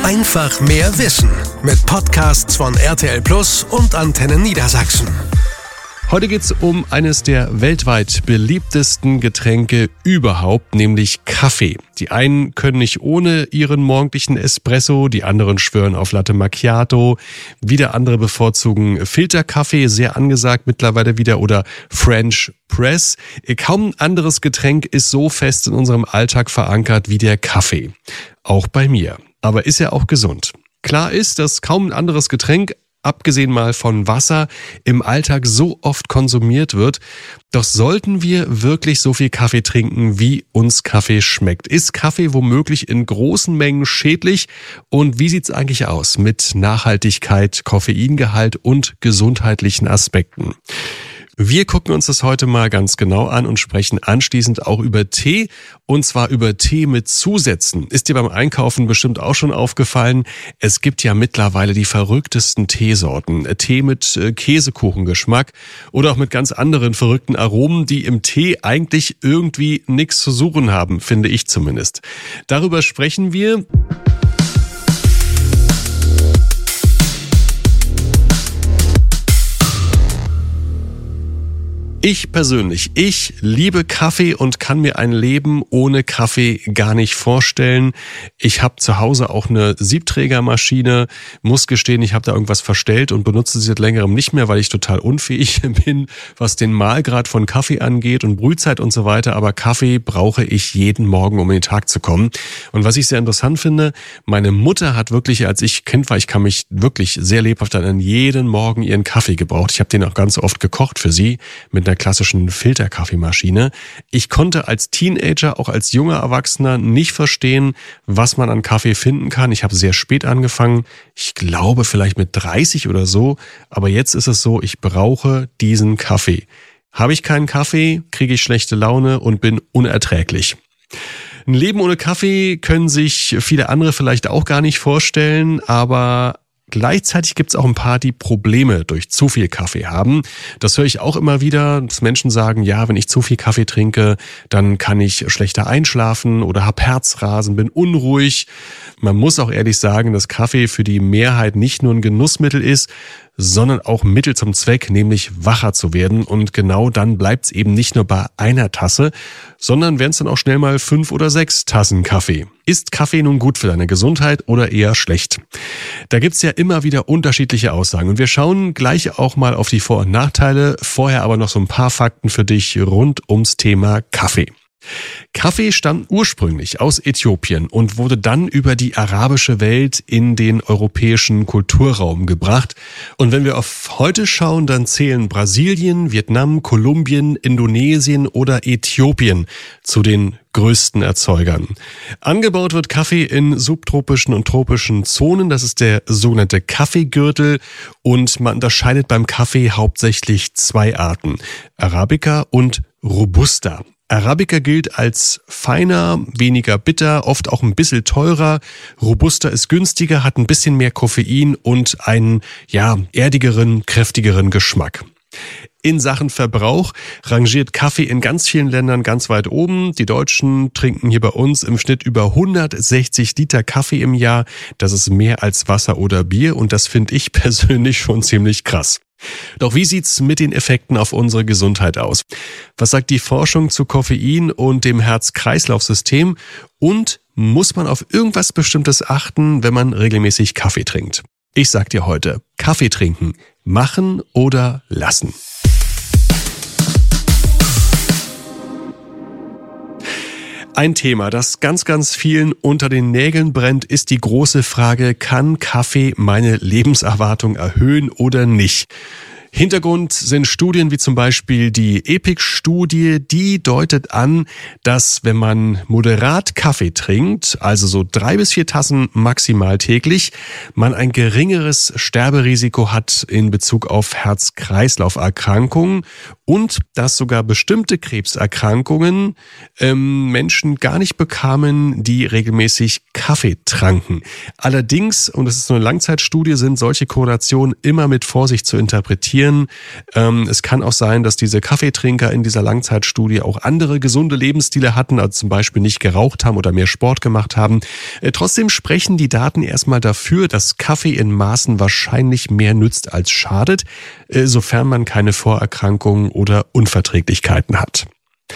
Einfach mehr Wissen mit Podcasts von RTL Plus und Antenne Niedersachsen. Heute geht's um eines der weltweit beliebtesten Getränke überhaupt, nämlich Kaffee. Die einen können nicht ohne ihren morgendlichen Espresso, die anderen schwören auf Latte Macchiato, wieder andere bevorzugen Filterkaffee, sehr angesagt mittlerweile wieder, oder French Press. Kaum ein anderes Getränk ist so fest in unserem Alltag verankert wie der Kaffee. Auch bei mir. Aber ist er auch gesund? Klar ist, dass kaum ein anderes Getränk, abgesehen mal von Wasser, im Alltag so oft konsumiert wird. Doch sollten wir wirklich so viel Kaffee trinken, wie uns Kaffee schmeckt? Ist Kaffee womöglich in großen Mengen schädlich? Und wie sieht's eigentlich aus mit Nachhaltigkeit, Koffeingehalt und gesundheitlichen Aspekten? Wir gucken uns das heute mal ganz genau an und sprechen anschließend auch über Tee, und zwar über Tee mit Zusätzen. Ist dir beim Einkaufen bestimmt auch schon aufgefallen? Es gibt ja mittlerweile die verrücktesten Teesorten. Tee mit Käsekuchengeschmack oder auch mit ganz anderen verrückten Aromen, die im Tee eigentlich irgendwie nichts zu suchen haben, finde ich zumindest. Darüber sprechen wir. Ich persönlich, ich liebe Kaffee und kann mir ein Leben ohne Kaffee gar nicht vorstellen. Ich habe zu Hause auch eine Siebträgermaschine, muss gestehen, ich habe da irgendwas verstellt und benutze sie seit längerem nicht mehr, weil ich total unfähig bin, was den Mahlgrad von Kaffee angeht und Brühzeit und so weiter. Aber Kaffee brauche ich jeden Morgen, um in den Tag zu kommen. Und was ich sehr interessant finde, meine Mutter hat wirklich, als ich Kind war, ich kann mich wirklich sehr lebhaft an jeden Morgen ihren Kaffee gebraucht. Ich habe den auch ganz oft gekocht für sie mit einer klassischen Filterkaffeemaschine. Ich konnte als Teenager, auch als junger Erwachsener, nicht verstehen, was man an Kaffee finden kann. Ich habe sehr spät angefangen, ich glaube vielleicht mit 30 oder so, aber jetzt ist es so, ich brauche diesen Kaffee. Habe ich keinen Kaffee, kriege ich schlechte Laune und bin unerträglich. Ein Leben ohne Kaffee können sich viele andere vielleicht auch gar nicht vorstellen, aber gleichzeitig gibt es auch ein paar, die Probleme durch zu viel Kaffee haben. Das höre ich auch immer wieder, dass Menschen sagen, ja, wenn ich zu viel Kaffee trinke, dann kann ich schlechter einschlafen oder habe Herzrasen, bin unruhig. Man muss auch ehrlich sagen, dass Kaffee für die Mehrheit nicht nur ein Genussmittel ist, sondern auch Mittel zum Zweck, nämlich wacher zu werden. Und genau dann bleibt es eben nicht nur bei einer Tasse, sondern werden es dann auch schnell mal 5 oder 6 Tassen Kaffee. Ist Kaffee nun gut für deine Gesundheit oder eher schlecht? Da gibt's ja immer wieder unterschiedliche Aussagen. Und wir schauen gleich auch mal auf die Vor- und Nachteile. Vorher aber noch so ein paar Fakten für dich rund ums Thema Kaffee. Kaffee stammt ursprünglich aus Äthiopien und wurde dann über die arabische Welt in den europäischen Kulturraum gebracht. Und wenn wir auf heute schauen, dann zählen Brasilien, Vietnam, Kolumbien, Indonesien oder Äthiopien zu den größten Erzeugern. Angebaut wird Kaffee in subtropischen und tropischen Zonen. Das ist der sogenannte Kaffeegürtel. Und man unterscheidet beim Kaffee hauptsächlich 2 Arten: Arabica und Robusta. Arabica gilt als feiner, weniger bitter, oft auch ein bisschen teurer. Robusta ist günstiger, hat ein bisschen mehr Koffein und einen, erdigeren, kräftigeren Geschmack. In Sachen Verbrauch rangiert Kaffee in ganz vielen Ländern ganz weit oben. Die Deutschen trinken hier bei uns im Schnitt über 160 Liter Kaffee im Jahr. Das ist mehr als Wasser oder Bier und das finde ich persönlich schon ziemlich krass. Doch wie sieht's mit den Effekten auf unsere Gesundheit aus? Was sagt die Forschung zu Koffein und dem Herz-Kreislauf-System? Und muss man auf irgendwas Bestimmtes achten, wenn man regelmäßig Kaffee trinkt? Ich sag dir heute, Kaffee trinken, machen oder lassen. Ein Thema, das ganz, ganz vielen unter den Nägeln brennt, ist die große Frage, kann Kaffee meine Lebenserwartung erhöhen oder nicht? Hintergrund sind Studien wie zum Beispiel die EPIC-Studie, die deutet an, dass wenn man moderat Kaffee trinkt, also so 3 bis 4 Tassen maximal täglich, man ein geringeres Sterberisiko hat in Bezug auf Herz-Kreislauf-Erkrankungen und dass sogar bestimmte Krebserkrankungen Menschen gar nicht bekamen, die regelmäßig Kaffee tranken. Allerdings, und das ist so eine Langzeitstudie, sind solche Korrelationen immer mit Vorsicht zu interpretieren. reagieren. Es kann auch sein, dass diese Kaffeetrinker in dieser Langzeitstudie auch andere gesunde Lebensstile hatten, also zum Beispiel nicht geraucht haben oder mehr Sport gemacht haben. Trotzdem sprechen die Daten erstmal dafür, dass Kaffee in Maßen wahrscheinlich mehr nützt als schadet, sofern man keine Vorerkrankungen oder Unverträglichkeiten hat.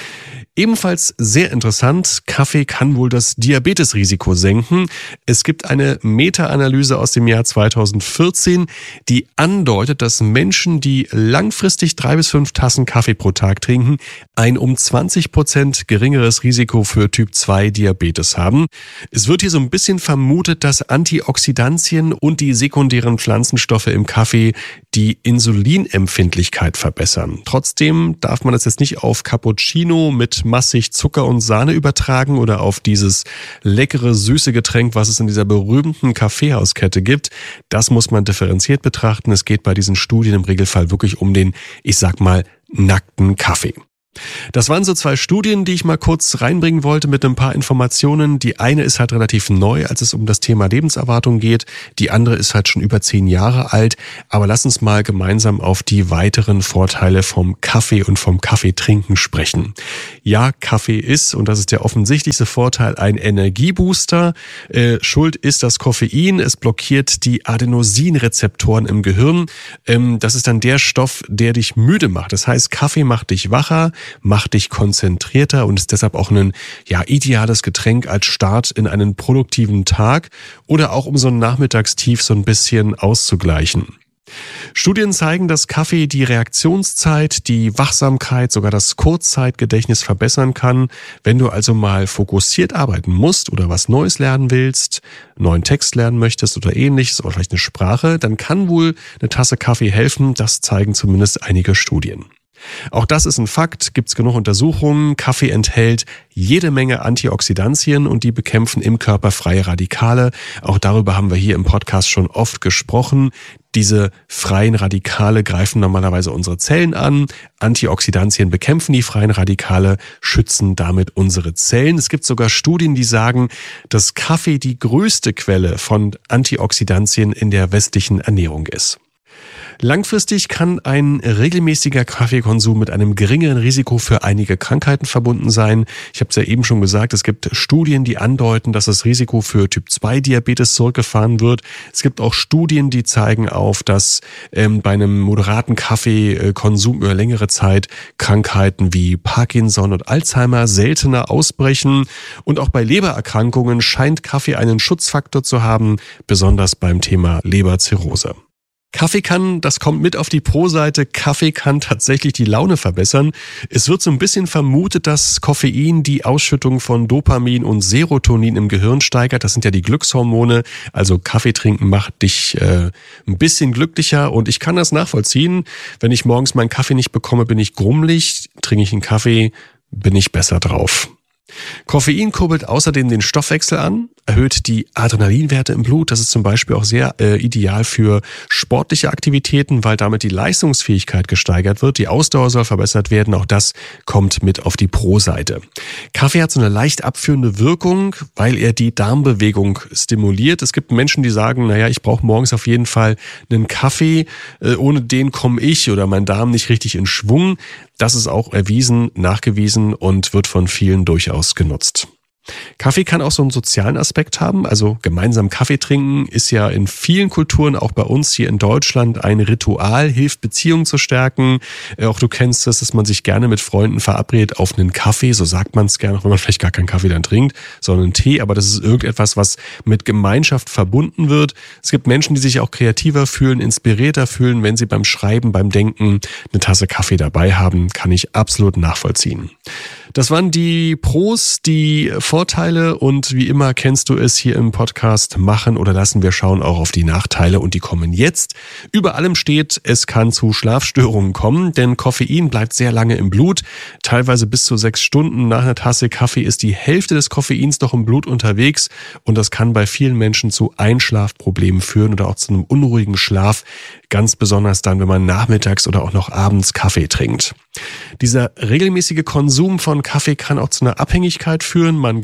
Ebenfalls sehr interessant, Kaffee kann wohl das Diabetesrisiko senken. Es gibt eine Meta-Analyse aus dem Jahr 2014, die andeutet, dass Menschen, die langfristig 3 bis 5 Tassen Kaffee pro Tag trinken, ein um 20% geringeres Risiko für Typ 2 Diabetes haben. Es wird hier so ein bisschen vermutet, dass Antioxidantien und die sekundären Pflanzenstoffe im Kaffee die Insulinempfindlichkeit verbessern. Trotzdem darf man das jetzt nicht auf Cappuccino mit massig Zucker und Sahne übertragen oder auf dieses leckere, süße Getränk, was es in dieser berühmten Kaffeehauskette gibt. Das muss man differenziert betrachten. Es geht bei diesen Studien im Regelfall wirklich um den, ich sag mal, nackten Kaffee. Das waren so 2 Studien, die ich mal kurz reinbringen wollte mit ein paar Informationen. Die eine ist halt relativ neu, als es um das Thema Lebenserwartung geht. Die andere ist halt schon über 10 Jahre alt. Aber lass uns mal gemeinsam auf die weiteren Vorteile vom Kaffee und vom Kaffeetrinken sprechen. Ja, Kaffee ist, und das ist der offensichtlichste Vorteil, ein Energiebooster. Schuld ist das Koffein. Es blockiert die Adenosinrezeptoren im Gehirn. Das ist dann der Stoff, der dich müde macht. Das heißt, Kaffee macht dich wacher, macht dich konzentrierter und ist deshalb auch ein ideales Getränk als Start in einen produktiven Tag oder auch um so ein Nachmittagstief so ein bisschen auszugleichen. Studien zeigen, dass Kaffee die Reaktionszeit, die Wachsamkeit, sogar das Kurzzeitgedächtnis verbessern kann. Wenn du also mal fokussiert arbeiten musst oder was Neues lernen willst, einen neuen Text lernen möchtest oder ähnliches oder vielleicht eine Sprache, dann kann wohl eine Tasse Kaffee helfen. Das zeigen zumindest einige Studien. Auch das ist ein Fakt, gibt's genug Untersuchungen. Kaffee enthält jede Menge Antioxidantien und die bekämpfen im Körper freie Radikale. Auch darüber haben wir hier im Podcast schon oft gesprochen. Diese freien Radikale greifen normalerweise unsere Zellen an. Antioxidantien bekämpfen die freien Radikale, schützen damit unsere Zellen. Es gibt sogar Studien, die sagen, dass Kaffee die größte Quelle von Antioxidantien in der westlichen Ernährung ist. Langfristig kann ein regelmäßiger Kaffeekonsum mit einem geringeren Risiko für einige Krankheiten verbunden sein. Ich habe es ja eben schon gesagt, es gibt Studien, die andeuten, dass das Risiko für Typ 2 Diabetes zurückgefahren wird. Es gibt auch Studien, die zeigen auf, dass bei einem moderaten Kaffeekonsum über längere Zeit Krankheiten wie Parkinson und Alzheimer seltener ausbrechen. Und auch bei Lebererkrankungen scheint Kaffee einen Schutzfaktor zu haben, besonders beim Thema Leberzirrhose. Kaffee kann, das kommt mit auf die Pro-Seite, Kaffee kann tatsächlich die Laune verbessern. Es wird so ein bisschen vermutet, dass Koffein die Ausschüttung von Dopamin und Serotonin im Gehirn steigert. Das sind ja die Glückshormone. Also Kaffee trinken macht dich ein bisschen glücklicher und ich kann das nachvollziehen. Wenn ich morgens meinen Kaffee nicht bekomme, bin ich grummelig. Trinke ich einen Kaffee, bin ich besser drauf. Koffein kurbelt außerdem den Stoffwechsel an, erhöht die Adrenalinwerte im Blut. Das ist zum Beispiel auch sehr ideal für sportliche Aktivitäten, weil damit die Leistungsfähigkeit gesteigert wird. Die Ausdauer soll verbessert werden. Auch das kommt mit auf die Pro-Seite. Kaffee hat so eine leicht abführende Wirkung, weil er die Darmbewegung stimuliert. Es gibt Menschen, die sagen, ich brauche morgens auf jeden Fall einen Kaffee. Ohne den komme ich oder mein Darm nicht richtig in Schwung. Das ist auch erwiesen, nachgewiesen und wird von vielen durchaus genutzt. Kaffee kann auch so einen sozialen Aspekt haben, also gemeinsam Kaffee trinken ist ja in vielen Kulturen, auch bei uns hier in Deutschland, ein Ritual, hilft Beziehungen zu stärken. Auch du kennst es, dass man sich gerne mit Freunden verabredet auf einen Kaffee, so sagt man es gerne, auch wenn man vielleicht gar keinen Kaffee dann trinkt, sondern einen Tee, aber das ist irgendetwas, was mit Gemeinschaft verbunden wird. Es gibt Menschen, die sich auch kreativer fühlen, inspirierter fühlen, wenn sie beim Schreiben, beim Denken eine Tasse Kaffee dabei haben, kann ich absolut nachvollziehen. Das waren die Pros, die Vorteile und wie immer kennst du es hier im Podcast, machen oder lassen wir schauen auch auf die Nachteile und die kommen jetzt. Über allem steht, es kann zu Schlafstörungen kommen, denn Koffein bleibt sehr lange im Blut. Teilweise bis zu 6 Stunden nach einer Tasse Kaffee ist die Hälfte des Koffeins noch im Blut unterwegs und das kann bei vielen Menschen zu Einschlafproblemen führen oder auch zu einem unruhigen Schlaf, ganz besonders dann, wenn man nachmittags oder auch noch abends Kaffee trinkt. Dieser regelmäßige Konsum von Kaffee kann auch zu einer Abhängigkeit führen. Man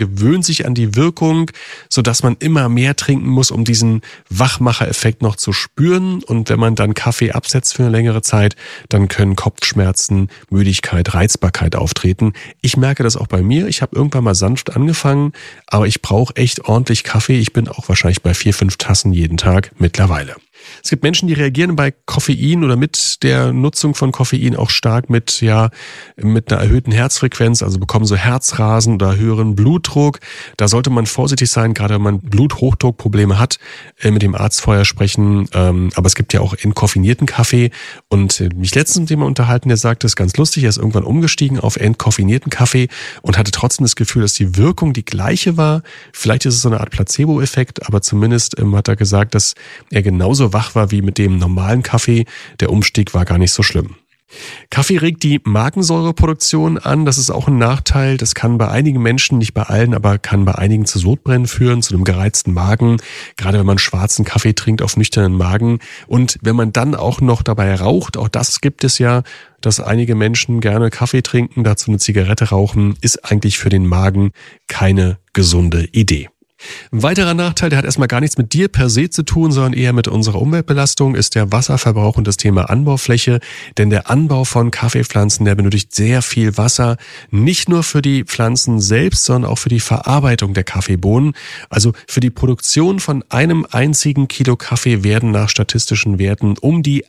gewöhnt sich an die Wirkung, sodass man immer mehr trinken muss, um diesen Wachmacher-Effekt noch zu spüren. Und wenn man dann Kaffee absetzt für eine längere Zeit, dann können Kopfschmerzen, Müdigkeit, Reizbarkeit auftreten. Ich merke das auch bei mir. Ich habe irgendwann mal sanft angefangen, aber ich brauche echt ordentlich Kaffee. Ich bin auch wahrscheinlich bei 4-5 Tassen jeden Tag mittlerweile. Es gibt Menschen, die reagieren bei Koffein oder mit der Nutzung von Koffein auch stark mit einer erhöhten Herzfrequenz, also bekommen so Herzrasen oder höheren Blutdruck. Da sollte man vorsichtig sein, gerade wenn man Bluthochdruckprobleme hat, mit dem Arzt vorher sprechen. Aber es gibt ja auch entkoffinierten Kaffee. Und mich letztens mit jemandem unterhalten, der sagte, das ist ganz lustig, er ist irgendwann umgestiegen auf entkoffinierten Kaffee und hatte trotzdem das Gefühl, dass die Wirkung die gleiche war. Vielleicht ist es so eine Art Placebo-Effekt, aber zumindest hat er gesagt, dass er genauso wach war wie mit dem normalen Kaffee. Der Umstieg war gar nicht so schlimm. Kaffee regt die Magensäureproduktion an. Das ist auch ein Nachteil. Das kann bei einigen Menschen, nicht bei allen, aber kann bei einigen zu Sodbrennen führen, zu einem gereizten Magen. Gerade wenn man schwarzen Kaffee trinkt auf nüchternen Magen. Und wenn man dann auch noch dabei raucht, auch das gibt es ja, dass einige Menschen gerne Kaffee trinken, dazu eine Zigarette rauchen, ist eigentlich für den Magen keine gesunde Idee. Ein weiterer Nachteil, der hat erstmal gar nichts mit dir per se zu tun, sondern eher mit unserer Umweltbelastung, ist der Wasserverbrauch und das Thema Anbaufläche. Denn der Anbau von Kaffeepflanzen, der benötigt sehr viel Wasser, nicht nur für die Pflanzen selbst, sondern auch für die Verarbeitung der Kaffeebohnen. Also für die Produktion von einem einzigen Kilo Kaffee werden nach statistischen Werten um die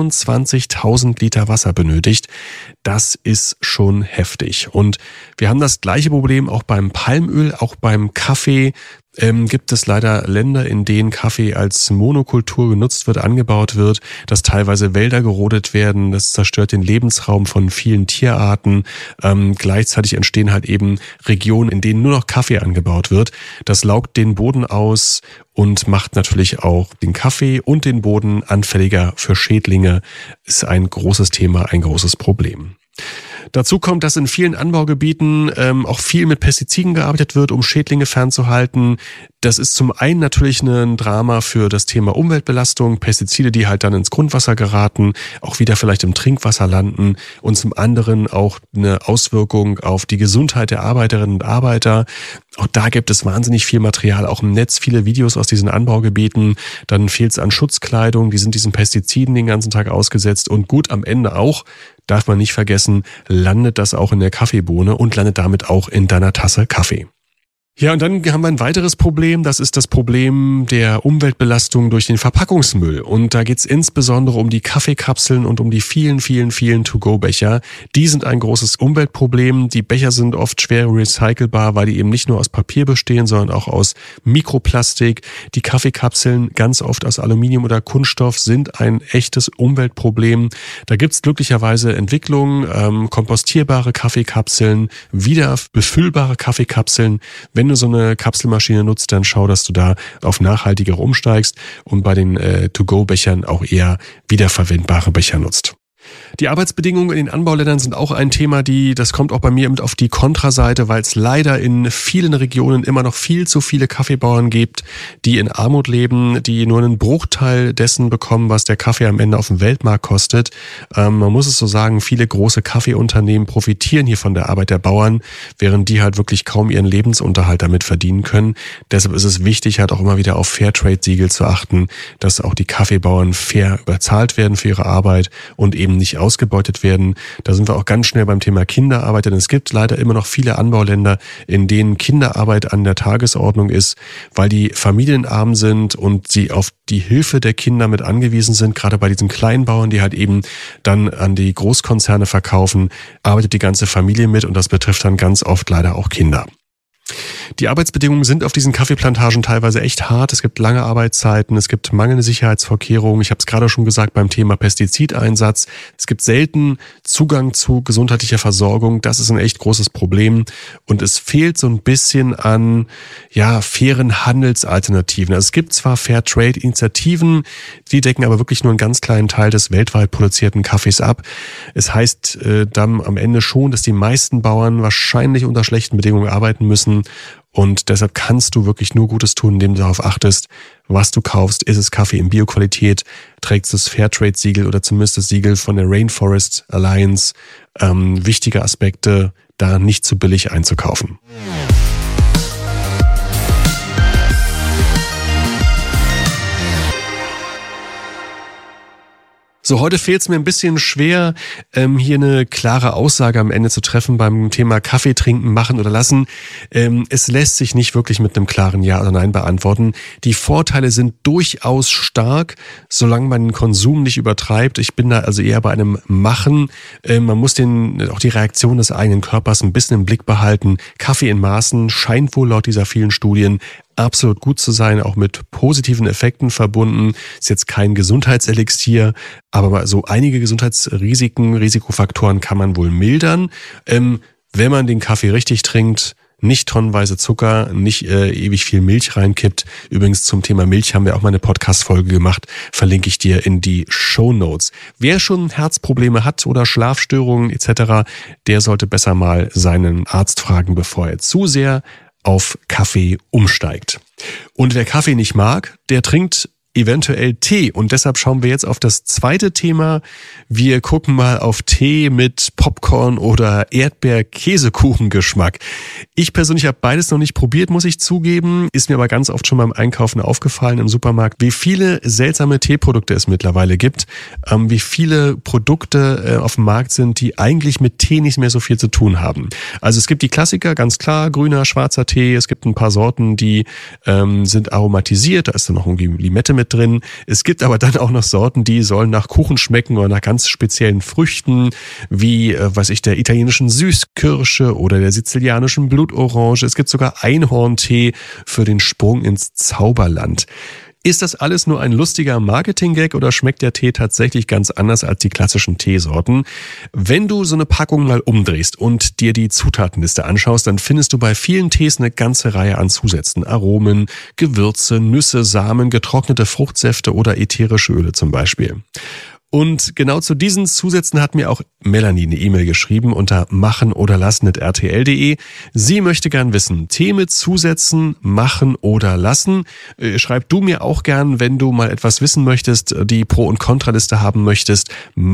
21.000 Liter Wasser benötigt. Das ist schon heftig. Und wir haben das gleiche Problem auch beim Palmöl, auch beim Kaffee. Gibt es leider Länder, in denen Kaffee als Monokultur genutzt wird, angebaut wird, dass teilweise Wälder gerodet werden, das zerstört den Lebensraum von vielen Tierarten. Gleichzeitig entstehen halt eben Regionen, in denen nur noch Kaffee angebaut wird. Das laugt den Boden aus und macht natürlich auch den Kaffee und den Boden anfälliger für Schädlinge. Ist ein großes Thema, ein großes Problem. Dazu kommt, dass in vielen Anbaugebieten auch viel mit Pestiziden gearbeitet wird, um Schädlinge fernzuhalten. Das ist zum einen natürlich ein Drama für das Thema Umweltbelastung, Pestizide, die halt dann ins Grundwasser geraten, auch wieder vielleicht im Trinkwasser landen, und zum anderen auch eine Auswirkung auf die Gesundheit der Arbeiterinnen und Arbeiter. Auch da gibt es wahnsinnig viel Material, auch im Netz, viele Videos aus diesen Anbaugebieten. Dann fehlt es an Schutzkleidung, die sind diesen Pestiziden den ganzen Tag ausgesetzt, und gut, am Ende auch, darf man nicht vergessen, landet das auch in der Kaffeebohne und landet damit auch in deiner Tasse Kaffee. Ja, und dann haben wir ein weiteres Problem, das ist das Problem der Umweltbelastung durch den Verpackungsmüll. Und da geht's insbesondere um die Kaffeekapseln und um die vielen To-Go-Becher. Die sind ein großes Umweltproblem. Die Becher sind oft schwer recycelbar, weil die eben nicht nur aus Papier bestehen, sondern auch aus Mikroplastik. Die Kaffeekapseln, ganz oft aus Aluminium oder Kunststoff, sind ein echtes Umweltproblem. Da gibt's glücklicherweise Entwicklungen, kompostierbare Kaffeekapseln, wieder befüllbare Kaffeekapseln. Wenn du so eine Kapselmaschine nutzt, dann schau, dass du da auf nachhaltigere umsteigst und bei den To-Go-Bechern auch eher wiederverwendbare Becher nutzt. Die Arbeitsbedingungen in den Anbauländern sind auch ein Thema, das kommt auch bei mir mit auf die Kontraseite, weil es leider in vielen Regionen immer noch viel zu viele Kaffeebauern gibt, die in Armut leben, die nur einen Bruchteil dessen bekommen, was der Kaffee am Ende auf dem Weltmarkt kostet. Man muss es so sagen, viele große Kaffeeunternehmen profitieren hier von der Arbeit der Bauern, während die halt wirklich kaum ihren Lebensunterhalt damit verdienen können. Deshalb ist es wichtig, halt auch immer wieder auf Fairtrade-Siegel zu achten, dass auch die Kaffeebauern fair bezahlt werden für ihre Arbeit und eben nicht ausgebeutet werden. Da sind wir auch ganz schnell beim Thema Kinderarbeit, denn es gibt leider immer noch viele Anbauländer, in denen Kinderarbeit an der Tagesordnung ist, weil die familienarm sind und sie auf die Hilfe der Kinder mit angewiesen sind. Gerade bei diesen Kleinbauern, die halt eben dann an die Großkonzerne verkaufen, arbeitet die ganze Familie mit, und das betrifft dann ganz oft leider auch Kinder. Die Arbeitsbedingungen sind auf diesen Kaffeeplantagen teilweise echt hart. Es gibt lange Arbeitszeiten, es gibt mangelnde Sicherheitsvorkehrungen. Ich habe es gerade schon gesagt beim Thema Pestizideinsatz. Es gibt selten Zugang zu gesundheitlicher Versorgung. Das ist ein echt großes Problem. Und es fehlt so ein bisschen an fairen Handelsalternativen. Also es gibt zwar Fairtrade-Initiativen, die decken aber wirklich nur einen ganz kleinen Teil des weltweit produzierten Kaffees ab. Es heißt dann am Ende schon, dass die meisten Bauern wahrscheinlich unter schlechten Bedingungen arbeiten müssen. Und deshalb kannst du wirklich nur Gutes tun, indem du darauf achtest, was du kaufst. Ist es Kaffee in Bioqualität? Trägst du das Fairtrade-Siegel oder zumindest das Siegel von der Rainforest Alliance? Wichtige Aspekte, da nicht zu billig einzukaufen. So, heute fehlt es mir ein bisschen schwer, hier eine klare Aussage am Ende zu treffen beim Thema Kaffee trinken, machen oder lassen. Es lässt sich nicht wirklich mit einem klaren Ja oder Nein beantworten. Die Vorteile sind durchaus stark, solange man den Konsum nicht übertreibt. Ich bin da also eher bei einem Machen. Man muss auch die Reaktion des eigenen Körpers ein bisschen im Blick behalten. Kaffee in Maßen scheint wohl laut dieser vielen Studien absolut gut zu sein, auch mit positiven Effekten verbunden. Ist jetzt kein Gesundheitselixier, aber so einige Gesundheitsrisiken, Risikofaktoren kann man wohl mildern, wenn man den Kaffee richtig trinkt. Nicht tonnenweise Zucker, nicht ewig viel Milch reinkippt. Übrigens zum Thema Milch haben wir auch mal eine Podcast-Folge gemacht, verlinke ich dir in die Shownotes. Wer schon Herzprobleme hat oder Schlafstörungen etc., der sollte besser mal seinen Arzt fragen, bevor er zu sehr auf Kaffee umsteigt. Und wer Kaffee nicht mag, der trinkt eventuell Tee. Und deshalb schauen wir jetzt auf das zweite Thema. Wir gucken mal auf Tee mit Popcorn oder Erdbeer-Käsekuchengeschmack. Ich persönlich habe beides noch nicht probiert, muss ich zugeben. Ist mir aber ganz oft schon beim Einkaufen aufgefallen im Supermarkt, wie viele seltsame Teeprodukte es mittlerweile gibt. Wie viele Produkte auf dem Markt sind, die eigentlich mit Tee nicht mehr so viel zu tun haben. Also es gibt die Klassiker, ganz klar, grüner, schwarzer Tee. Es gibt ein paar Sorten, die sind aromatisiert. Da ist dann noch irgendwie Limette mit drin. Es gibt aber dann auch noch Sorten, die sollen nach Kuchen schmecken oder nach ganz speziellen Früchten, wie, der italienischen Süßkirsche oder der sizilianischen Blutorange. Es gibt sogar Einhorntee für den Sprung ins Zauberland. Ist das alles nur ein lustiger Marketing-Gag oder schmeckt der Tee tatsächlich ganz anders als die klassischen Teesorten? Wenn du so eine Packung mal umdrehst und dir die Zutatenliste anschaust, dann findest du bei vielen Tees eine ganze Reihe an Zusätzen. Aromen, Gewürze, Nüsse, Samen, getrocknete Fruchtsäfte oder ätherische Öle zum Beispiel. Und genau zu diesen Zusätzen hat mir auch Melanie eine E-Mail geschrieben unter machen-oder-lassen@rtl.de. Sie möchte gern wissen, Tee mit Zusätzen machen oder lassen. Schreib du mir auch gern, wenn du mal etwas wissen möchtest, die Pro- und Kontraliste haben möchtest,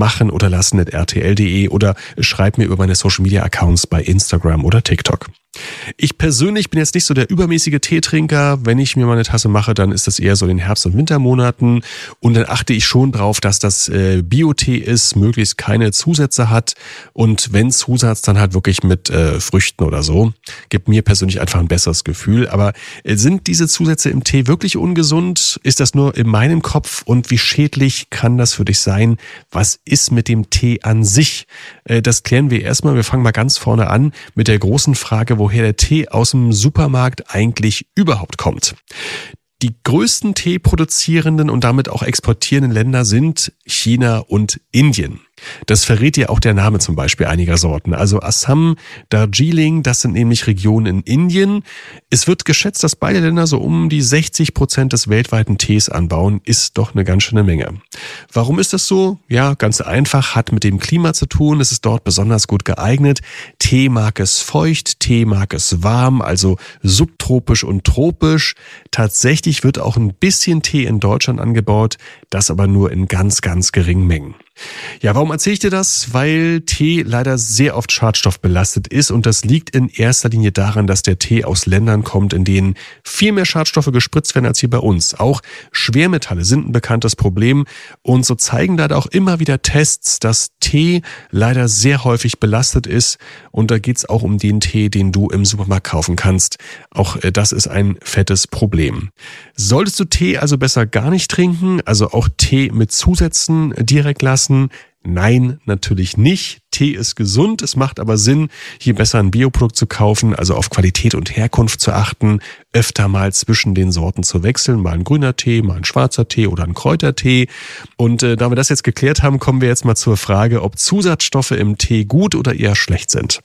machen-oder-lassen@rtl.de oder schreib mir über meine Social-Media-Accounts bei Instagram oder TikTok. Ich persönlich bin jetzt nicht so der übermäßige Teetrinker. Wenn ich mir mal eine Tasse mache, dann ist das eher so in den Herbst- und Wintermonaten. Und dann achte ich schon drauf, dass das Bio-Tee ist, möglichst keine Zusätze hat. Und wenn Zusatz, dann halt wirklich mit Früchten oder so. Gibt mir persönlich einfach ein besseres Gefühl. Aber sind diese Zusätze im Tee wirklich ungesund? Ist das nur in meinem Kopf? Und wie schädlich kann das für dich sein? Was ist mit dem Tee an sich? Das klären wir erstmal. Wir fangen mal ganz vorne an mit der großen Frage, woher der Tee aus dem Supermarkt eigentlich überhaupt kommt. Die größten Teeproduzierenden und damit auch exportierenden Länder sind China und Indien. Das verrät ja auch der Name zum Beispiel einiger Sorten. Also Assam, Darjeeling, das sind nämlich Regionen in Indien. Es wird geschätzt, dass beide Länder so um die 60% des weltweiten Tees anbauen. Ist doch eine ganz schöne Menge. Warum ist das so? Ja, ganz einfach, hat mit dem Klima zu tun. Es ist dort besonders gut geeignet. Tee mag es feucht, Tee mag es warm, also subtropisch und tropisch. Tatsächlich wird auch ein bisschen Tee in Deutschland angebaut, das aber nur in ganz, ganz geringen Mengen. Ja, warum erzähle ich dir das? Weil Tee leider sehr oft schadstoffbelastet ist und das liegt in erster Linie daran, dass der Tee aus Ländern kommt, in denen viel mehr Schadstoffe gespritzt werden als hier bei uns. Auch Schwermetalle sind ein bekanntes Problem und so zeigen leider auch immer wieder Tests, dass Tee leider sehr häufig belastet ist und da geht's auch um den Tee, den du im Supermarkt kaufen kannst. Auch das ist ein fettes Problem. Solltest du Tee also besser gar nicht trinken, also auch Tee mit Zusätzen direkt lassen? Nein, natürlich nicht. Tee ist gesund, es macht aber Sinn, hier besser ein Bioprodukt zu kaufen, also auf Qualität und Herkunft zu achten, öfter mal zwischen den Sorten zu wechseln, mal ein grüner Tee, mal ein schwarzer Tee oder ein Kräutertee. Und da wir das jetzt geklärt haben, kommen wir jetzt mal zur Frage, ob Zusatzstoffe im Tee gut oder eher schlecht sind.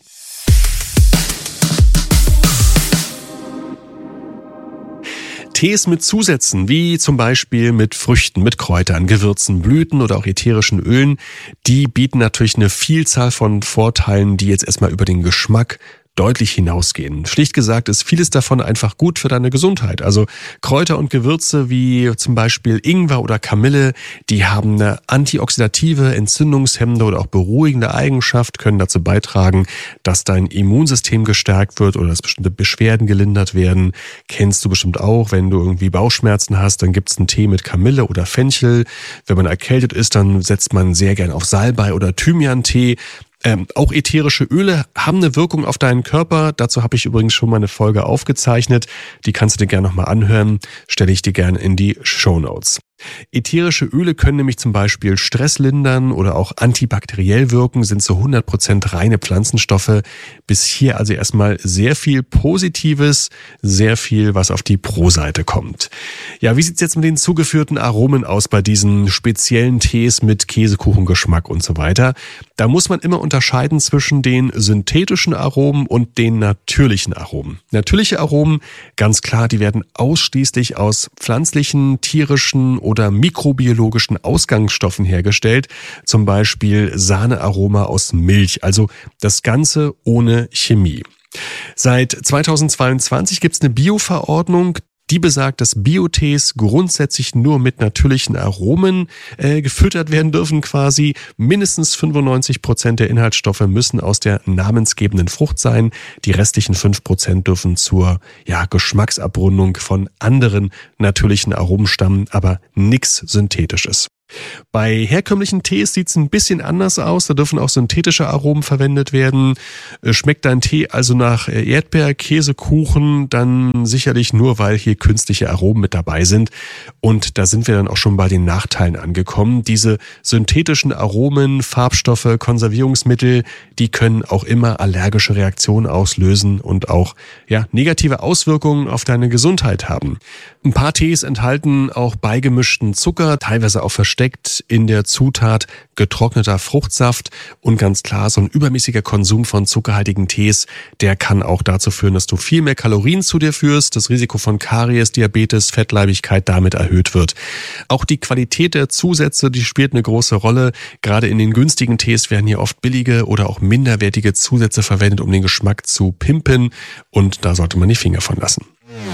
Tees mit Zusätzen, wie zum Beispiel mit Früchten, mit Kräutern, Gewürzen, Blüten oder auch ätherischen Ölen, die bieten natürlich eine Vielzahl von Vorteilen, die jetzt erstmal über den Geschmack deutlich hinausgehen. Schlicht gesagt ist vieles davon einfach gut für deine Gesundheit. Also Kräuter und Gewürze wie zum Beispiel Ingwer oder Kamille, die haben eine antioxidative, entzündungshemmende oder auch beruhigende Eigenschaft, können dazu beitragen, dass dein Immunsystem gestärkt wird oder dass bestimmte Beschwerden gelindert werden. Kennst du bestimmt auch, wenn du irgendwie Bauchschmerzen hast, dann gibt's einen Tee mit Kamille oder Fenchel. Wenn man erkältet ist, dann setzt man sehr gern auf Salbei oder Thymian-Tee. Auch ätherische Öle haben eine Wirkung auf deinen Körper. Dazu habe ich übrigens schon mal eine Folge aufgezeichnet. Die kannst du dir gerne nochmal anhören. Stelle ich dir gerne in die Shownotes. Ätherische Öle können nämlich zum Beispiel Stress lindern oder auch antibakteriell wirken, sind zu 100% reine Pflanzenstoffe. Bis hier also erstmal sehr viel Positives, sehr viel, was auf die Pro-Seite kommt. Ja, wie sieht's jetzt mit den zugeführten Aromen aus bei diesen speziellen Tees mit Käsekuchengeschmack und so weiter? Da muss man immer unterscheiden zwischen den synthetischen Aromen und den natürlichen Aromen. Natürliche Aromen, ganz klar, die werden ausschließlich aus pflanzlichen, tierischen oder mikrobiologischen Ausgangsstoffen hergestellt, zum Beispiel Sahnearoma aus Milch, also das Ganze ohne Chemie. Seit 2022 gibt es eine Bio-Verordnung, die besagt, dass Biotees grundsätzlich nur mit natürlichen Aromen gefüttert werden dürfen quasi. Mindestens 95% der Inhaltsstoffe müssen aus der namensgebenden Frucht sein. Die restlichen 5% dürfen zur Geschmacksabrundung von anderen natürlichen Aromen stammen, aber nichts Synthetisches. Bei herkömmlichen Tees sieht es ein bisschen anders aus. Da dürfen auch synthetische Aromen verwendet werden. Schmeckt dein Tee also nach Erdbeer, Käsekuchen, dann sicherlich nur, weil hier künstliche Aromen mit dabei sind. Und da sind wir dann auch schon bei den Nachteilen angekommen. Diese synthetischen Aromen, Farbstoffe, Konservierungsmittel, die können auch immer allergische Reaktionen auslösen und auch negative Auswirkungen auf deine Gesundheit haben. Ein paar Tees enthalten auch beigemischten Zucker, teilweise auch versteckt in der Zutat getrockneter Fruchtsaft, und ganz klar, so ein übermäßiger Konsum von zuckerhaltigen Tees, der kann auch dazu führen, dass du viel mehr Kalorien zu dir führst, das Risiko von Karies, Diabetes, Fettleibigkeit damit erhöht wird. Auch die Qualität der Zusätze, die spielt eine große Rolle. Gerade in den günstigen Tees werden hier oft billige oder auch minderwertige Zusätze verwendet, um den Geschmack zu pimpen, und da sollte man die Finger von lassen.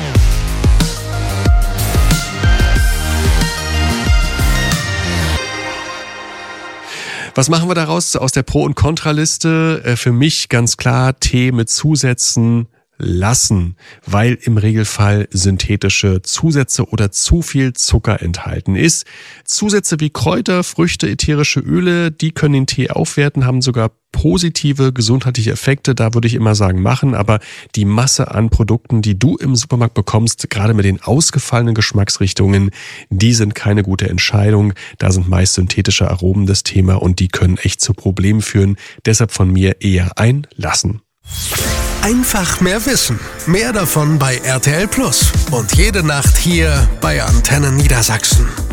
Was machen wir daraus aus der Pro- und Kontraliste? Für mich ganz klar Tee mit Zusätzen lassen, weil im Regelfall synthetische Zusätze oder zu viel Zucker enthalten ist. Zusätze wie Kräuter, Früchte, ätherische Öle, die können den Tee aufwerten, haben sogar positive gesundheitliche Effekte. Da würde ich immer sagen, machen. Aber die Masse an Produkten, die du im Supermarkt bekommst, gerade mit den ausgefallenen Geschmacksrichtungen, die sind keine gute Entscheidung. Da sind meist synthetische Aromen das Thema und die können echt zu Problemen führen. Deshalb von mir eher ein Lassen. Einfach mehr Wissen. Mehr davon bei RTL Plus. Und jede Nacht hier bei Antenne Niedersachsen.